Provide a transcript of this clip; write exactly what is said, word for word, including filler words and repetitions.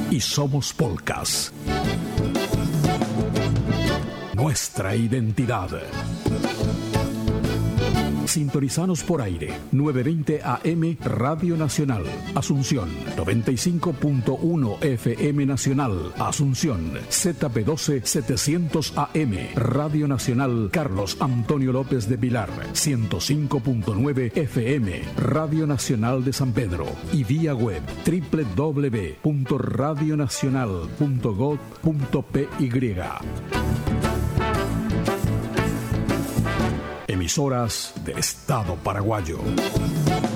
y somos Polcas. Nuestra identidad. Sintonizanos por aire, novecientos veinte A M Radio Nacional, Asunción, noventa y cinco punto uno F M Nacional, Asunción, Z P doce setecientos A M Radio Nacional Carlos Antonio López de Pilar, ciento cinco punto nueve F M Radio Nacional de San Pedro y vía web doble u doble u doble u punto radio nacional punto gob punto p y. Emisoras del Estado paraguayo.